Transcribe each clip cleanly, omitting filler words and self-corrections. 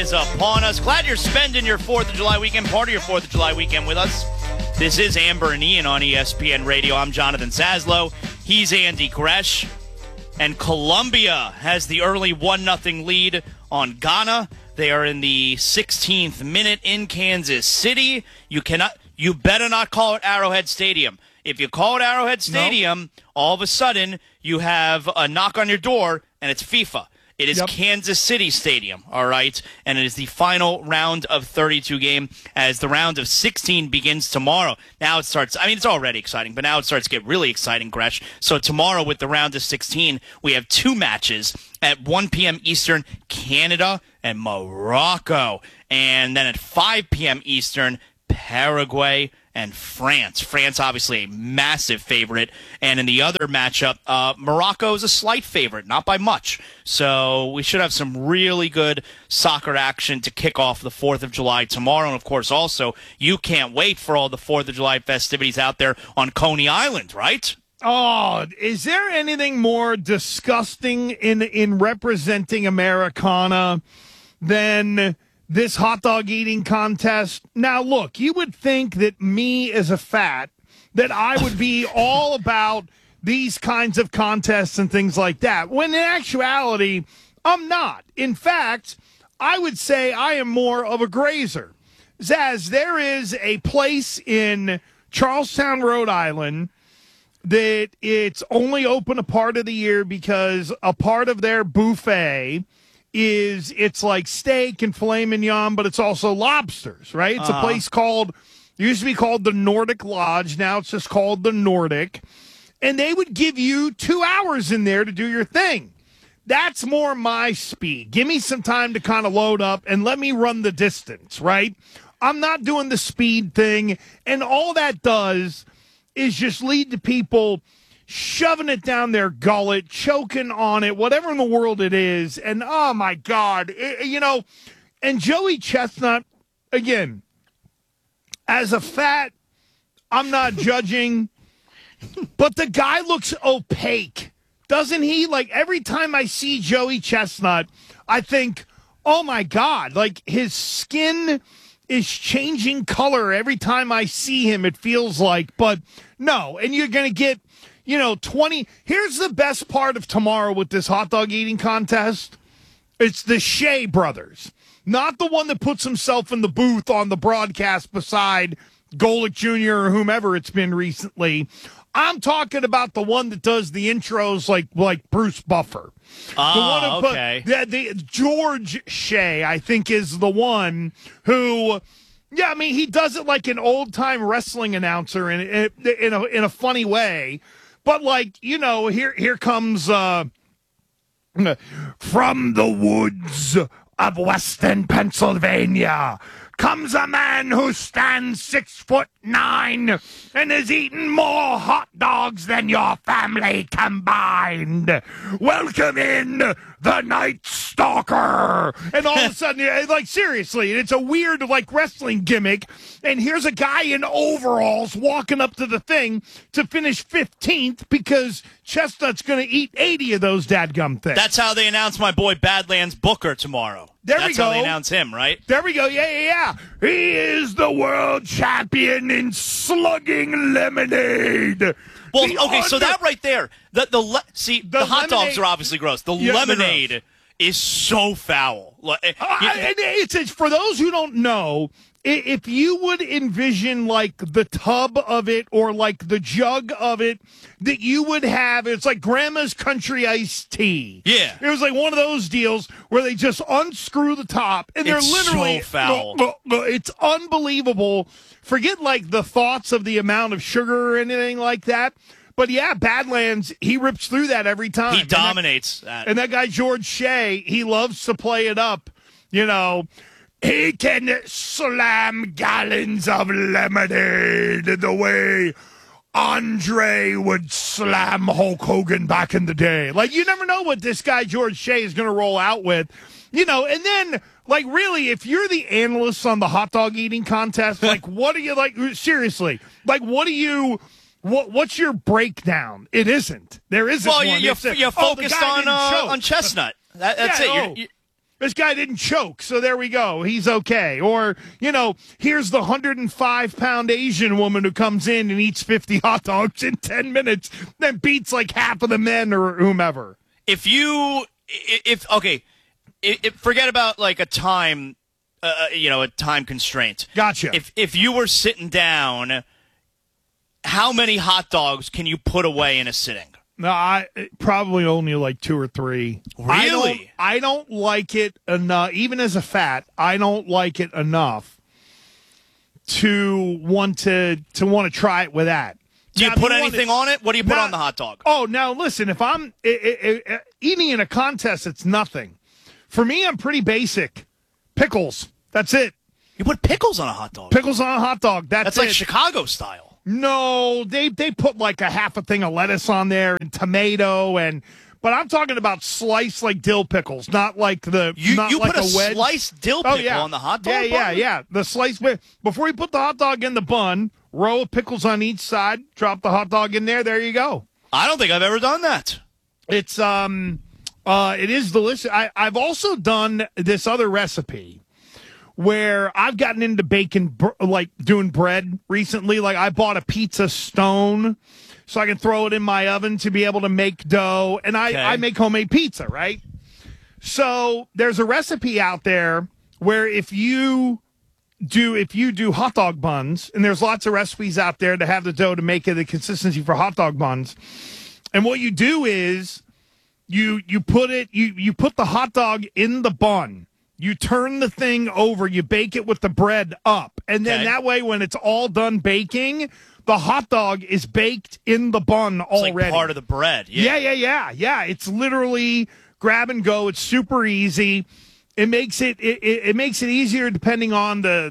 is upon us. Glad you're spending your 4th of July weekend, part of your 4th of July weekend with us. This is Amber and Ian on ESPN Radio. I'm Jonathan Saslow. He's Andy Gresh. And Colombia has the early 1-0 lead on Ghana. They are in the 16th minute in Kansas City. You better not call it Arrowhead Stadium. If you call it Arrowhead Stadium, all of a sudden you have a knock on your door, and it's FIFA. It is Kansas City Stadium, all right? And it is the final round of 32 game as the round of 16 begins tomorrow. Now it starts, it's already exciting, but now it starts to get really exciting, Gresh. So tomorrow with the round of 16, we have two matches at 1 p.m. Eastern, Canada and Morocco. And then at 5 p.m. Eastern, Paraguay and France. France, obviously, a massive favorite. And in the other matchup, Morocco is a slight favorite, not by much. So we should have some really good soccer action to kick off the 4th of July tomorrow. And, of course, also, you can't wait for all the 4th of July festivities out there on Coney Island, right? Oh, is there anything more disgusting in representing Americana than this hot dog eating contest? Now, look, you would think that me as a fat, that I would be all about these kinds of contests and things like that, when in actuality, I'm not. In fact, I would say I am more of a grazer. Zaz, there is a place in Charlestown, Rhode Island, that it's only open a part of the year because a part of their buffet it's like steak and filet mignon, but it's also lobsters, right? It's a place it used to be called the Nordic Lodge. Now it's just called the Nordic. And they would give you 2 hours in there to do your thing. That's more my speed. Give me some time to kind of load up and let me run the distance, right? I'm not doing the speed thing. And all that does is just lead to people shoving it down their gullet, choking on it, whatever in the world it is. And, oh, my God, and Joey Chestnut, again, as a fat, I'm not judging, but the guy looks opaque, doesn't he? Like, every time I see Joey Chestnut, I think, oh, my God, like, his skin is changing color every time I see him, it feels like. But, no, and you're going to get 20. Here's the best part of tomorrow with this hot dog eating contest. It's the Shea brothers, not the one that puts himself in the booth on the broadcast beside Golick Jr. or whomever it's been recently. I'm talking about the one that does the intros like Bruce Buffer. Okay. The George Shea, I think, is the one who, he does it like an old-time wrestling announcer in a funny way. But, here comes from the woods of Western Pennsylvania comes a man who stands 6'9" and has eaten more hot dogs than your family combined. Welcome in the Night Stalker. And all of a sudden, seriously, it's a weird, wrestling gimmick. And here's a guy in overalls walking up to the thing to finish 15th because Chestnut's going to eat 80 of those dadgum things. That's how they announce my boy Badlands Booker tomorrow. That's how they announce him, right? There we go. Yeah. He is the world champion in slugging lemonade. Well, okay, so that right there, the hot dogs are obviously gross. The lemonade is so foul. It's for those who don't know, if you would envision the tub of it or the jug of it that you would have, it's like grandma's country iced tea. Yeah. It was like one of those deals where they just unscrew the top and they're literally so foul. It's unbelievable. Forget the thoughts of the amount of sugar or anything like that. But yeah, Badlands, he rips through that every time. He dominates that. And that guy George Shea, he loves to play it up, He can slam gallons of lemonade the way Andre would slam Hulk Hogan back in the day. You never know what this guy George Shea is going to roll out with. And then, really, if you're the analyst on the hot dog eating contest, what are you, seriously, what do you... What's your breakdown? It isn't. There isn't one. You're focused on Chestnut. That's it. this guy didn't choke, so there we go. He's okay. Or, here's the 105-pound Asian woman who comes in and eats 50 hot dogs in 10 minutes, then beats like half of the men or whomever. Forget about like a time, a time constraint. Gotcha. If you were sitting down, how many hot dogs can you put away in a sitting? No, I probably only like 2 or 3. Really? I don't like it enough. Even as a fat, I don't like it enough to want to try it with that. Do you put anything on it? What do you put on the hot dog? Oh, now listen. If I'm eating in a contest, it's nothing. For me, I'm pretty basic. Pickles. That's it. You put pickles on a hot dog? Pickles on a hot dog. That's like it. Chicago style. No, they put like a half a thing of lettuce on there and tomato but I'm talking about sliced like dill pickles, not like you like put a wedge. Sliced dill pickle on the hot dog. Yeah. The sliced before you put the hot dog in the bun, row of pickles on each side, drop the hot dog in there. There you go. I don't think I've ever done that. It's it is delicious. I've also done this other recipe where I've gotten into baking, like doing bread recently. Like I bought a pizza stone so I can throw it in my oven to be able to make dough. And I make homemade pizza, right? So there's a recipe out there where if you do hot dog buns, and there's lots of recipes out there to have the dough to make it the consistency for hot dog buns. And what you do is you put the hot dog in the bun. You turn the thing over, you bake it with the bread up, and then that way when it's all done baking, the hot dog is baked in the bun already. It's like part of the bread. Yeah. It's literally grab and go. It's super easy. It makes it easier depending on the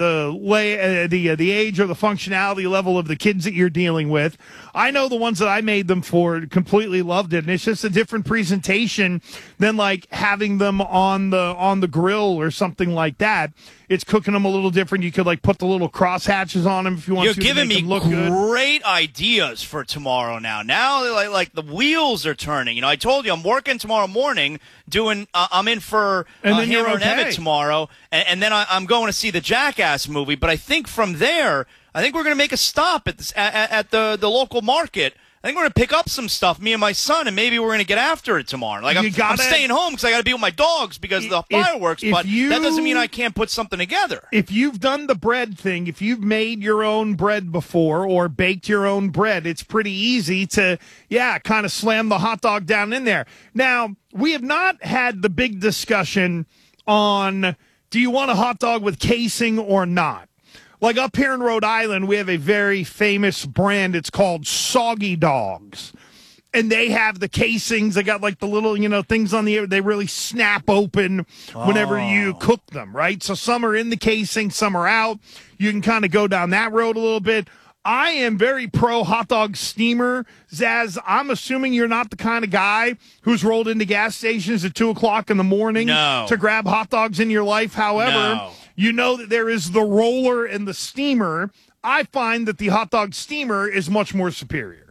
age or the functionality level of the kids that you're dealing with. I know the ones that I made them for completely loved it, and it's just a different presentation than like having them on the grill or something like that. It's cooking them a little different. You could like put the little cross hatches on them if you want. You're to giving make me them look good. Great ideas for tomorrow. Now like the wheels are turning. I told you I'm working tomorrow morning. I'm in for Hammer and Emmett tomorrow, and then I'm going to see the Jackass movie. But I think from there, we're going to make a stop at the local market. I think we're going to pick up some stuff, me and my son, and maybe we're going to get after it tomorrow. Like I'm staying home because I got to be with my dogs because of the fireworks, but that doesn't mean I can't put something together. If you've done the bread thing, if you've made your own bread before or baked your own bread, it's pretty easy to, kind of slam the hot dog down in there. Now, we have not had the big discussion on do you want a hot dog with casing or not? Like up here in Rhode Island, we have a very famous brand. It's called Soggy Dogs. And they have the casings. They got like the little, things on the air. They really snap open whenever you cook them, right? So some are in the casing, some are out. You can kind of go down that road a little bit. I am very pro hot dog steamer. Zaz, I'm assuming you're not the kind of guy who's rolled into gas stations at 2 o'clock in the morning to grab hot dogs in your life. However, you know that there is the roller and the steamer. I find that the hot dog steamer is much more superior.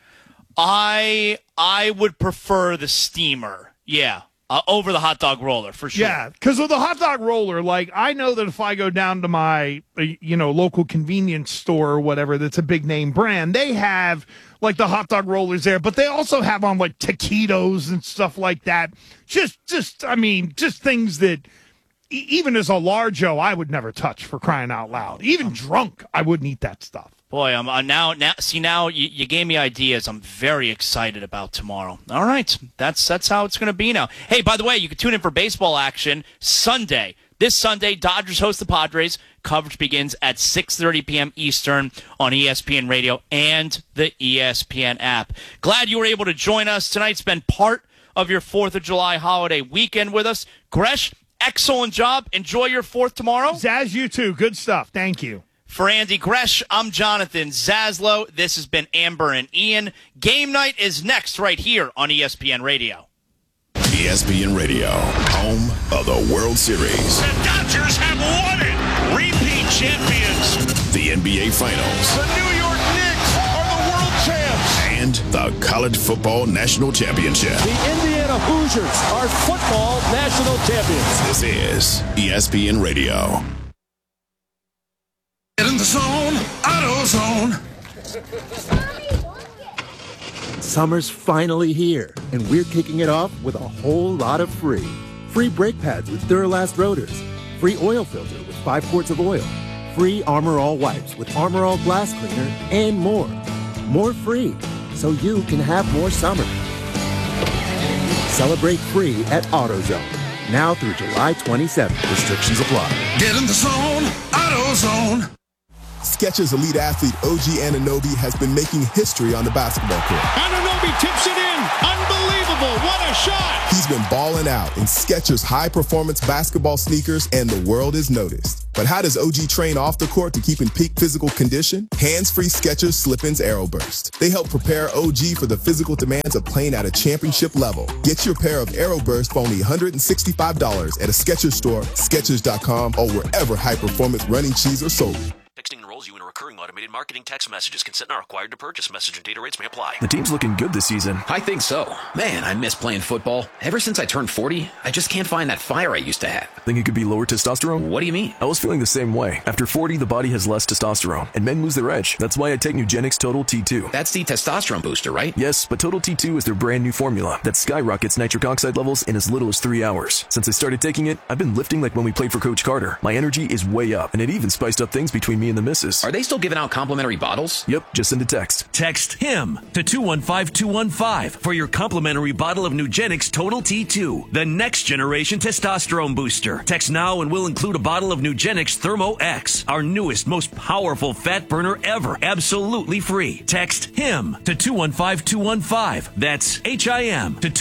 I would prefer the steamer. Yeah. Over the hot dog roller, for sure. Yeah, because with the hot dog roller, like, I know that if I go down to my, local convenience store or whatever that's a big name brand, they have, like, the hot dog rollers there, but they also have on, like, taquitos and stuff like that. Just things that, even as a large-o, I would never touch, for crying out loud. Even drunk, I wouldn't eat that stuff. Boy, I'm now you gave me ideas. I'm very excited about tomorrow. All right, that's how it's going to be now. Hey, by the way, you can tune in for baseball action Sunday. This Sunday, Dodgers host the Padres. Coverage begins at 6:30 p.m. Eastern on ESPN Radio and the ESPN app. Glad you were able to join us tonight. Spend part of your 4th of July holiday weekend with us. Gresh, excellent job. Enjoy your 4th tomorrow. Zaz, you too. Good stuff. Thank you. For Andy Gresh, I'm Jonathan Zaslow. This has been Amber and Ian. Game night is next right here on ESPN Radio. ESPN Radio, home of the World Series. The Dodgers have won it. Repeat champions. The NBA Finals. The New York Knicks are the world champs. and the College Football National Championship. The Indiana Hoosiers are football national champions. This is ESPN Radio. Get in the zone, AutoZone. Summer's finally here, and we're kicking it off with a whole lot of free. Free brake pads with Duralast rotors. Free oil filter with 5 quarts of oil. Free Armor All wipes with Armor All glass cleaner, and more. More free, so you can have more summer. Celebrate free at AutoZone. Now through July 27th. Restrictions apply. Get in the zone, AutoZone. Skechers elite athlete OG Anunoby has been making history on the basketball court. Anunoby tips it in. Unbelievable. What a shot. He's been balling out in Skechers high-performance basketball sneakers, and the world has noticed. But how does OG train off the court to keep in peak physical condition? Hands-free Skechers Slip-ins Aeroburst. They help prepare OG for the physical demands of playing at a championship level. Get your pair of Aeroburst for only $165 at a Skechers store, Skechers.com, or wherever high-performance running shoes are sold. Texting enrolls you in a recurring automated marketing text messages. Consent not required to purchase. Message and data rates may apply. The team's looking good this season. I think so. Man, I miss playing football. Ever since I turned 40, I just can't find that fire I used to have. Think it could be lower testosterone? What do you mean? I was feeling the same way. After 40, the body has less testosterone, and men lose their edge. That's why I take Nugenix Total T2. That's the testosterone booster, right? Yes, but Total T2 is their brand new formula that skyrockets nitric oxide levels in as little as 3 hours. Since I started taking it, I've been lifting like when we played for Coach Carter. My energy is way up, and it even spiced up things between me and the missus. Are they still giving out complimentary bottles? Yep, just send a text. Text HIM to 215-215 for your complimentary bottle of Nugenix Total T2, the next generation testosterone booster. Text now and we'll include a bottle of Nugenix Thermo X, our newest, most powerful fat burner ever, absolutely free. Text HIM to 215-215. That's HIM to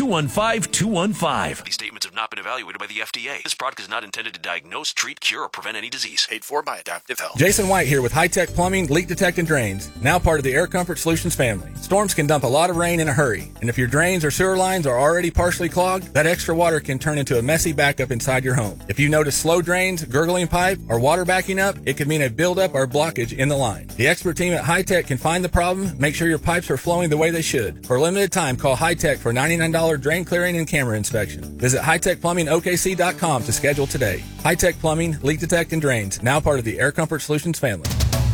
215-215. These statements have not been evaluated by the FDA. This product is not intended to diagnose, treat, cure, or prevent any disease. Paid for by Adaptive Health. Jason White here with High Tech Plumbing, Leak Detect and Drains, now part of the Air Comfort Solutions family. Storms can dump a lot of rain in a hurry, and if your drains or sewer lines are already partially clogged, that extra water can turn into a messy backup inside your home. If you notice slow drains, gurgling pipe, or water backing up, it could mean a buildup or blockage in the line. The expert team at High Tech can find the problem, make sure your pipes are flowing the way they should. For a limited time, call High Tech for $99 drain clearing and camera inspection. Visit hightechplumbingokc.com to schedule today. High Tech Plumbing, Leak Detect and Drains, now part of the Air Comfort Solutions family.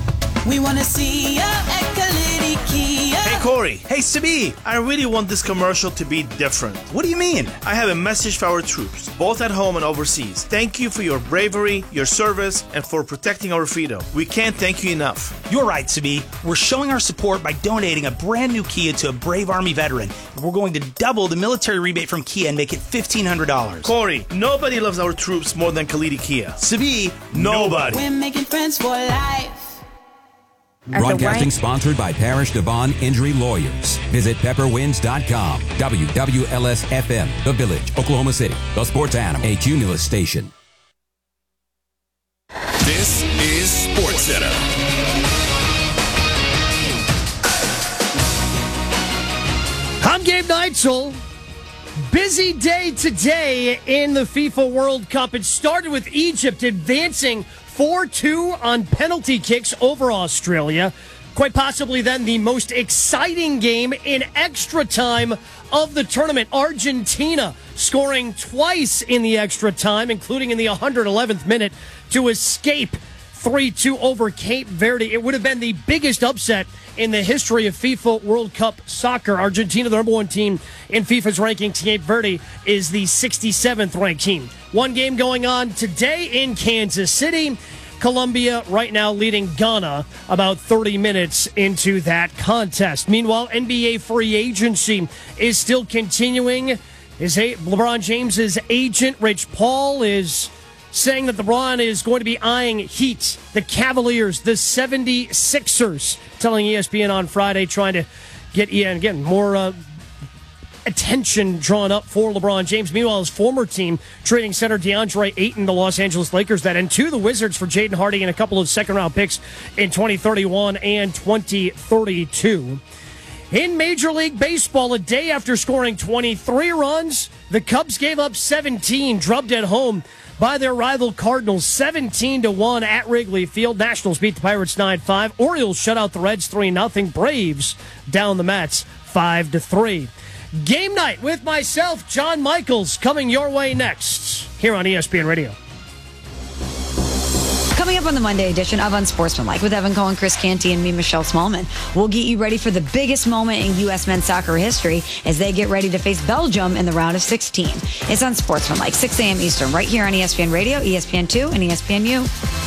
We want to see ya at Kalidi Kia. Hey, Corey. Hey, Sabi. I really want this commercial to be different. What do you mean? I have a message for our troops, both at home and overseas. Thank you for your bravery, your service, and for protecting our freedom. We can't thank you enough. You're right, Sabi. We're showing our support by donating a brand new Kia to a brave Army veteran. We're going to double the military rebate from Kia and make it $1,500. Corey, nobody loves our troops more than Kalidi Kia. Sabi, nobody. We're making friends for life. Broadcasting sponsored by Parish Devon Injury Lawyers. Visit pepperwinds.com. WWLS-FM, The Village, Oklahoma City. The Sports Animal, a Cumulus station. This is Sports Center. I'm Gabe Neitzel. Busy day today in the FIFA World Cup. It started with Egypt advancing 4-2 on penalty kicks over Australia. Quite possibly then the most exciting game in extra time of the tournament. Argentina scoring twice in the extra time, including in the 111th minute, to escape 3-2 over Cape Verde. It would have been the biggest upset in the history of FIFA World Cup soccer. Argentina, the number one team in FIFA's ranking. Cape Verde is the 67th ranked team. One game going on today in Kansas City. Colombia right now leading Ghana about 30 minutes into that contest. Meanwhile, NBA free agency is still continuing. LeBron James's agent, Rich Paul, is saying that LeBron is going to be eyeing Heat, the Cavaliers, the 76ers, telling ESPN on Friday, trying to get more attention drawn up for LeBron James. Meanwhile, his former team trading center DeAndre Ayton, the Los Angeles Lakers, and to the Wizards for Jaden Hardy and a couple of second-round picks in 2031 and 2032. In Major League Baseball, a day after scoring 23 runs, the Cubs gave up 17, drubbed at home by their rival Cardinals 17-1 at Wrigley Field. Nationals beat the Pirates 9-5. Orioles shut out the Reds 3-0. Braves down the Mets 5-3. Game night with myself, John Michaels, coming your way next here on ESPN Radio. Coming up on the Monday edition of Unsportsmanlike with Evan Cohen, Chris Canty, and me, Michelle Smallman. We'll get you ready for the biggest moment in U.S. men's soccer history as they get ready to face Belgium in the round of 16. It's Unsportsmanlike, 6 a.m. Eastern, right here on ESPN Radio, ESPN2, and ESPNU.